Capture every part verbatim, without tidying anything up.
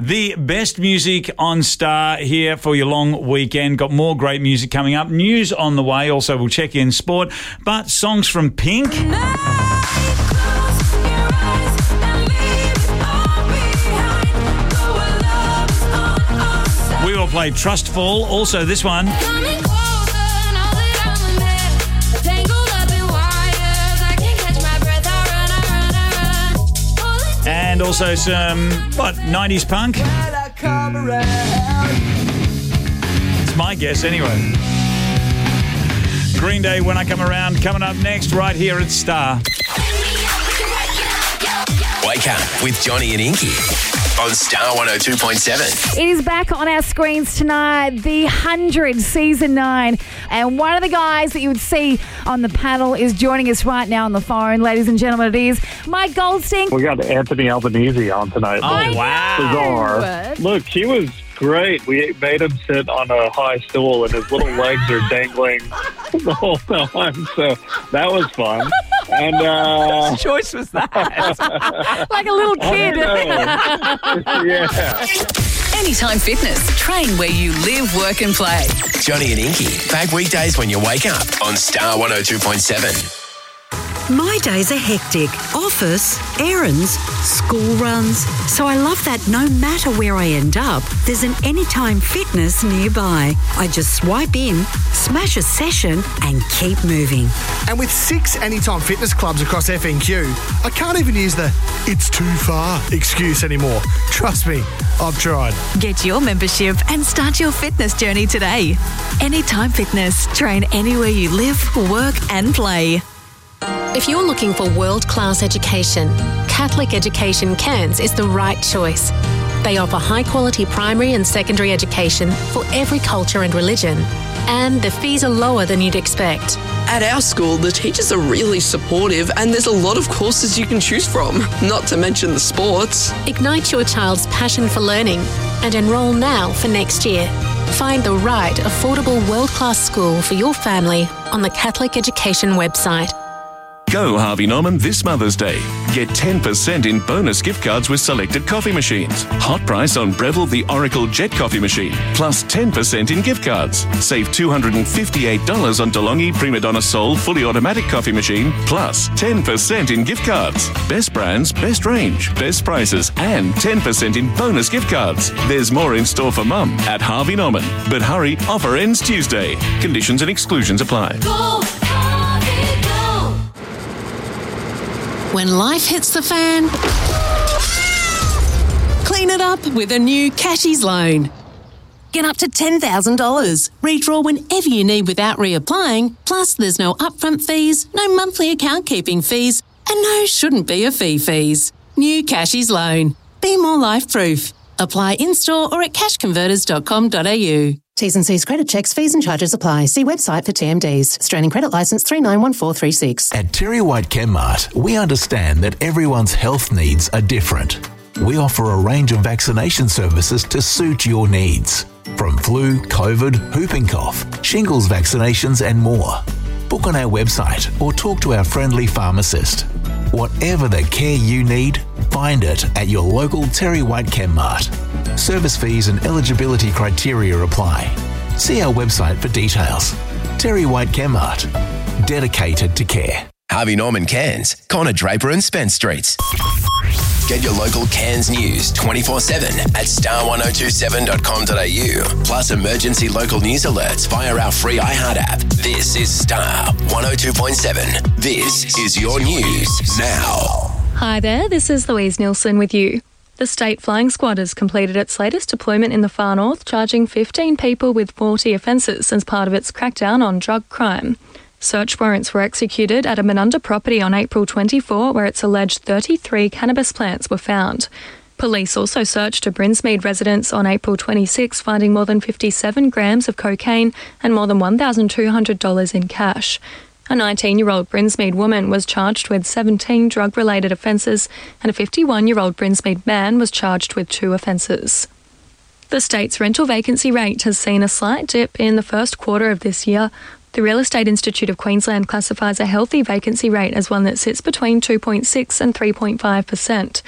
The best music on Star here for your long weekend. Got more great music coming up. News on the way. Also, we'll check in sport. But songs from Pink. We will play Trustfall. Also, this one. And also some, what, nineties punk? It's my guess anyway. Green Day, When I Come Around, coming up next right here at Star. Wake up with Johnny and Inky on Star one oh two point seven. It is back on our screens tonight, The one hundred, Season nine. And one of the guys that you would see on the panel is joining us right now on the phone. Ladies and gentlemen, it is Mike Goldstein. We got Anthony Albanese on tonight. Oh, wow. Bizarre. Look, he was great. We made him sit on a high stool and his little legs are dangling the whole time. So that was fun. And uh, Whose choice was that? Like a little kid. Yeah. Anytime Fitness. Train where you live, work and play. Johnny and Inky, back weekdays when you wake up on Star one oh two point seven. My days are hectic. Office, errands, school runs. So I love that no matter where I end up, there's an Anytime Fitness nearby. I just swipe in, smash a session and keep moving. And with six Anytime Fitness clubs across F N Q, I can't even use the "it's too far" excuse anymore. Trust me, I've tried. Get your membership and start your fitness journey today. Anytime Fitness. Train anywhere you live, work and play. If you're looking for world-class education, Catholic Education Cairns is the right choice. They offer high-quality primary and secondary education for every culture and religion, and the fees are lower than you'd expect. At our school, the teachers are really supportive and there's a lot of courses you can choose from, not to mention the sports. Ignite your child's passion for learning and enrol now for next year. Find the right, affordable, world-class school for your family on the Catholic Education website. Go Harvey Norman this Mother's Day. Get ten percent in bonus gift cards with selected coffee machines. Hot price on Breville the Oracle Jet Coffee Machine, plus ten percent in gift cards. Save two hundred fifty-eight dollars on DeLonghi Prima Donna Soul Fully Automatic Coffee Machine, plus ten percent in gift cards. Best brands, best range, best prices, and ten percent in bonus gift cards. There's more in store for Mum at Harvey Norman. But hurry, offer ends Tuesday. Conditions and exclusions apply. Go! When life hits the fan, Clean it up with a new Cashies loan. Get up to ten thousand dollars. Redraw whenever you need without reapplying. Plus, there's no upfront fees, no monthly account keeping fees, and no shouldn't be a fee fees. New Cashies loan. Be more life-proof. Apply in-store or at cash converters dot com dot a u. T's and C's credit checks, fees and charges apply. See website for T M Ds. Australian Credit Licence three nine one four three six. At Terry White Chemmart, we understand that everyone's health needs are different. We offer a range of vaccination services to suit your needs. From flu, COVID, whooping cough, shingles vaccinations and more. Book on our website or talk to our friendly pharmacist. Whatever the care you need, find it at your local Terry White Chemmart. Service fees and eligibility criteria apply. See our website for details. Terry White Chemmart. Dedicated to care. Harvey Norman Cairns, Connor Draper and Spence Streets. Get your local Cairns news twenty-four seven at star one oh two seven dot com dot a u. Plus emergency local news alerts via our free iHeart app. This is Star one oh two point seven. This is your news now. Hi there, this is Louise Nielsen with you. The State Flying Squad has completed its latest deployment in the far north, charging fifteen people with forty offences as part of its crackdown on drug crime. Search warrants were executed at a Menunda property on April twenty-fourth, where it's alleged thirty-three cannabis plants were found. Police also searched a Brinsmead residence on April twenty-sixth, finding more than fifty-seven grams of cocaine and more than one thousand two hundred dollars in cash. A nineteen-year-old Brinsmead woman was charged with seventeen drug-related offences, and a fifty-one-year-old Brinsmead man was charged with two offences. The state's rental vacancy rate has seen a slight dip in the first quarter of this year. The Real Estate Institute of Queensland classifies a healthy vacancy rate as one that sits between two point six and three point five percent.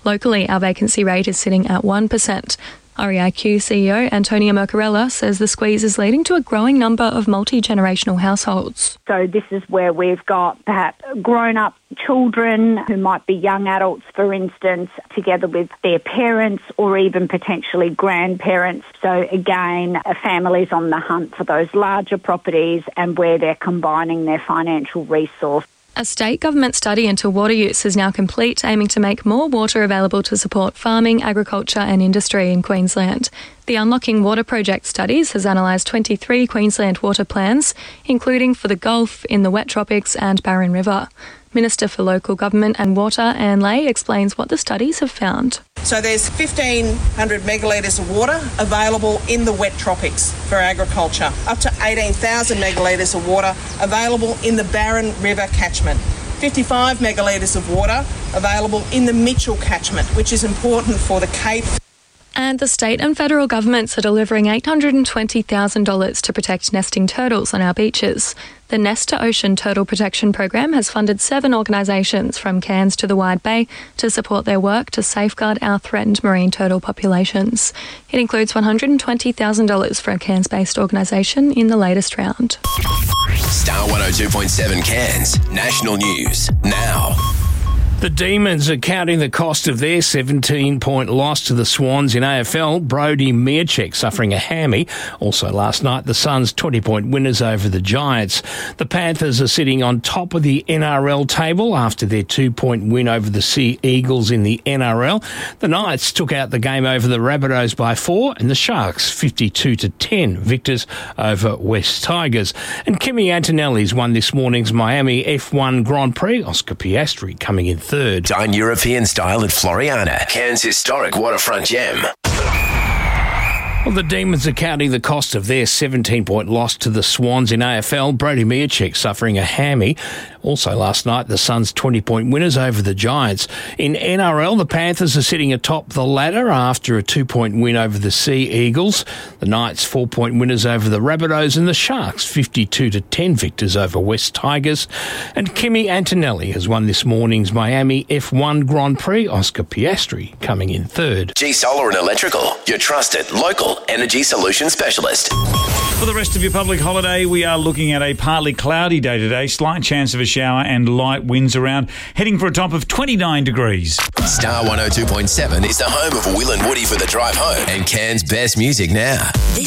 Locally, our vacancy rate is sitting at one percent. R E I Q C E O Antonia Mercarella says the squeeze is leading to a growing number of multi-generational households. So this is where we've got perhaps grown-up children who might be young adults, for instance, together with their parents or even potentially grandparents. So again, a family's on the hunt for those larger properties and where they're combining their financial resource. A state government study into water use is now complete, aiming to make more water available to support farming, agriculture and industry in Queensland. The Unlocking Water Project Studies has analysed twenty-three Queensland water plans, including for the Gulf, in the Wet Tropics and Barron River. Minister for Local Government and Water, Anne Lay, explains what the studies have found. So there's fifteen hundred megalitres of water available in the wet tropics for agriculture, up to eighteen thousand megalitres of water available in the Barron River catchment, fifty-five megalitres of water available in the Mitchell catchment, which is important for the Cape. And the state and federal governments are delivering eight hundred twenty thousand dollars to protect nesting turtles on our beaches. The Nest to Ocean Turtle Protection Program has funded seven organisations from Cairns to the Wide Bay to support their work to safeguard our threatened marine turtle populations. It includes one hundred twenty thousand dollars for a Cairns-based organisation in the latest round. Star one oh two point seven Cairns, national news, now. The Demons are counting the cost of their seventeen-point loss to the Swans in A F L. Brody Mierczek suffering a hammy. Also last night, the Suns twenty-point winners over the Giants. The Panthers are sitting on top of the N R L table after their two-point win over the Sea Eagles in the N R L. The Knights took out the game over the Rabbitohs by four, and the Sharks fifty-two to ten victors over West Tigers. And Kimi Antonelli's won this morning's Miami F one Grand Prix. Oscar Piastri coming in third. Dine European style at Floriana, Cairns' historic waterfront gem. Well, the Demons are counting the cost of their seventeen-point loss to the Swans in A F L. Brody Mierczek suffering a hammy. Also last night, the Suns twenty-point winners over the Giants. In N R L, the Panthers are sitting atop the ladder after a two-point win over the Sea Eagles. The Knights four-point winners over the Rabbitohs, and the Sharks fifty-two to ten victors over West Tigers. And Kimi Antonelli has won this morning's Miami F one Grand Prix. Oscar Piastri coming in third. G Solar and Electrical, your trusted local energy solution specialist. For the rest of your public holiday, we are looking at a partly cloudy day today. Slight chance of a shower and light winds around. Heading for a top of twenty-nine degrees. Star one oh two point seven is the home of Will and Woody for the drive home and Cairns' best music now.